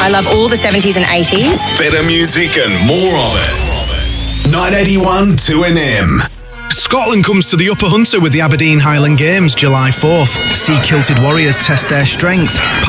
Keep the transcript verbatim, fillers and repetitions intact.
I love all the seventies and eighties. Better music and more of it. nine eighty-one two N M. Scotland comes to the Upper Hunter with the Aberdeen Highland Games July fourth. See kilted warriors test their strength.